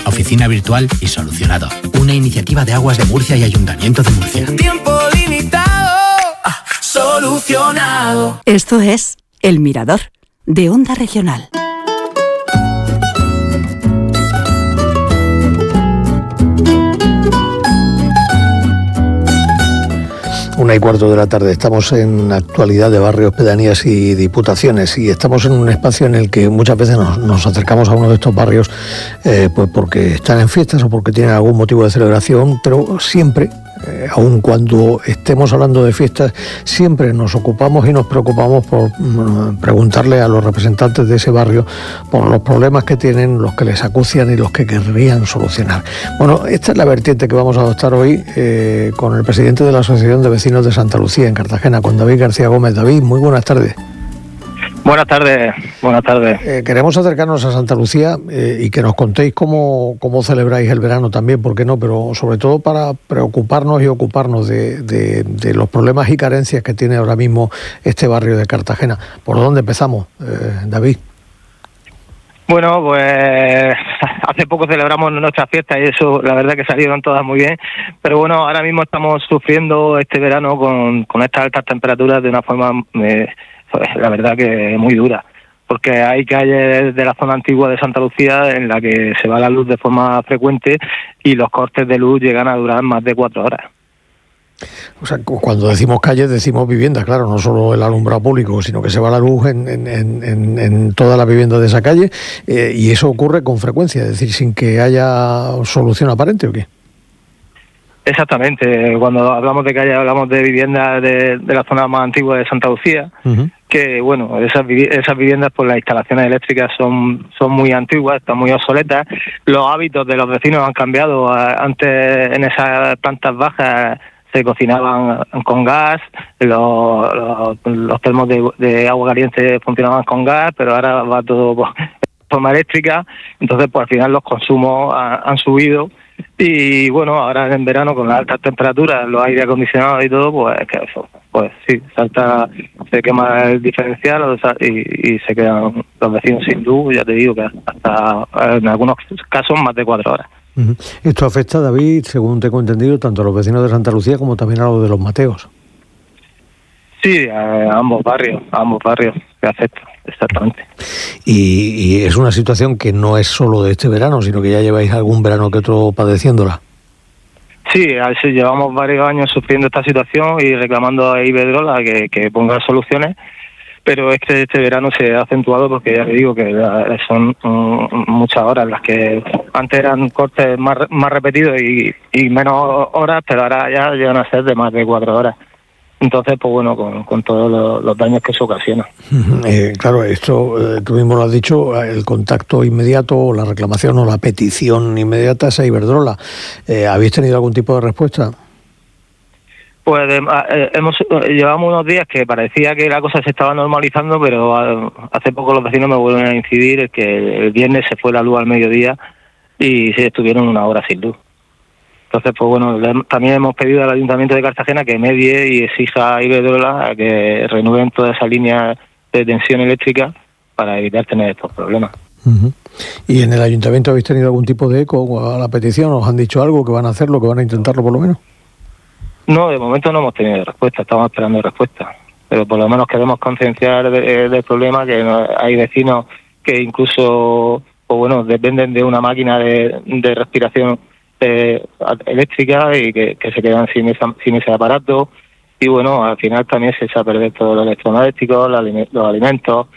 oficina virtual y solucionado. Una iniciativa de Aguas de Murcia y Ayuntamiento de Murcia. Tiempo limitado, solucionado. Esto es El Mirador, de Onda Regional. Una y cuarto de la tarde. Estamos en actualidad de barrios, pedanías y diputaciones, y estamos en un espacio en el que muchas veces nos acercamos a uno de estos barrios pues porque están en fiestas o porque tienen algún motivo de celebración, pero siempre, aun cuando estemos hablando de fiestas, siempre nos ocupamos y nos preocupamos por preguntarle a los representantes de ese barrio por los problemas que tienen, los que les acucian y los que querrían solucionar. Bueno, esta es la vertiente que vamos a adoptar hoy con el presidente de la Asociación de Vecinos de Santa Lucía en Cartagena, con David García Gómez. David, muy buenas tardes. Buenas tardes, buenas tardes. Queremos acercarnos a Santa Lucía y que nos contéis cómo celebráis el verano también, ¿por qué no? Pero sobre todo para preocuparnos y ocuparnos de los problemas y carencias que tiene ahora mismo este barrio de Cartagena. ¿Por dónde empezamos, David? Bueno, pues hace poco celebramos nuestras fiestas y eso, la verdad que salieron todas muy bien, pero bueno, ahora mismo estamos sufriendo este verano con estas altas temperaturas de una forma, la verdad que muy dura, porque hay calles de la zona antigua de Santa Lucía en la que se va la luz de forma frecuente y los cortes de luz llegan a durar más de 4 horas. O sea, cuando decimos calles decimos viviendas, claro, no solo el alumbrado público, sino que se va la luz en toda la vivienda de esa calle, y eso ocurre con frecuencia, es decir, sin que haya solución aparente, ¿o qué? Exactamente, cuando hablamos de calle hablamos de viviendas de la zona más antigua de Santa Lucía, que bueno, esas viviendas, pues las instalaciones eléctricas son muy antiguas, están muy obsoletas, los hábitos de los vecinos han cambiado. Antes en esas plantas bajas se cocinaban con gas, los termos de agua caliente funcionaban con gas, pero ahora va todo de forma eléctrica, entonces pues al final los consumos han subido y bueno, ahora en verano con las altas temperaturas, los aire acondicionados y todo, pues sí, se quema el diferencial y se quedan los vecinos sin luz, ya te digo que hasta en algunos casos más de 4 horas. Esto afecta, David, según tengo entendido, tanto a los vecinos de Santa Lucía como también a los de los Mateos. Sí, a ambos barrios se afecta, exactamente. Y es una situación que no es solo de este verano, sino que ya lleváis algún verano que otro padeciéndola. Sí, llevamos varios años sufriendo esta situación y reclamando a Iberdrola que ponga soluciones, pero este verano se ha acentuado porque ya le digo que son muchas horas las que antes eran cortes más repetidos y menos horas, pero ahora ya llegan a ser de más de 4 horas. Entonces, pues bueno, con todos los daños que se ocasionan. Claro, esto tú mismo lo has dicho, el contacto inmediato, la reclamación o la petición inmediata es a Iberdrola. ¿Habéis tenido algún tipo de respuesta? Pues llevamos unos días que parecía que la cosa se estaba normalizando, pero hace poco los vecinos me vuelven a incidir que el viernes se fue la luz al mediodía y se estuvieron 1 hora sin luz. Entonces, pues bueno, también hemos pedido al Ayuntamiento de Cartagena que medie y exija a Iberdrola a que renueven toda esa línea de tensión eléctrica para evitar tener estos problemas. ¿Y en el Ayuntamiento habéis tenido algún tipo de eco a la petición? ¿Os han dicho algo, que van a hacerlo, que van a intentarlo por lo menos? No, de momento no hemos tenido respuesta, estamos esperando respuesta. Pero por lo menos queremos concienciar del problema, que hay vecinos que incluso, pues bueno, dependen de una máquina de respiración eléctrica y que se quedan sin ese aparato, y bueno, al final también se echa a perder todos los electrodomésticos, los alimentos,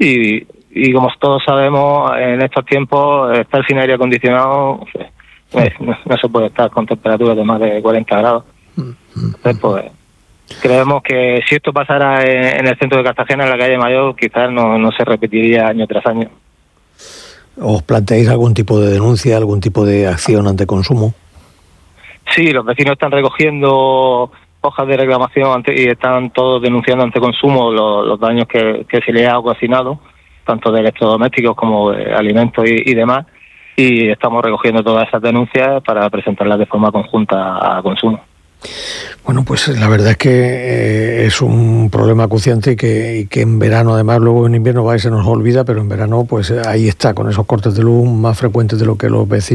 y como todos sabemos, en estos tiempos estar sin aire acondicionado no se puede estar con temperaturas de más de 40 grados. Entonces, pues creemos que si esto pasara en el centro de Cartagena, en la calle Mayor, quizás no se repetiría año tras año. ¿Os planteáis algún tipo de denuncia, algún tipo de acción ante consumo? Sí, los vecinos están recogiendo hojas de reclamación y están todos denunciando ante consumo los daños que se les ha ocasionado, tanto de electrodomésticos como de alimentos y demás, y estamos recogiendo todas esas denuncias para presentarlas de forma conjunta a consumo. Bueno, pues la verdad es que es un problema acuciante y que en verano, además, luego en invierno se nos olvida, pero en verano pues ahí está, con esos cortes de luz más frecuentes de lo que los vecinos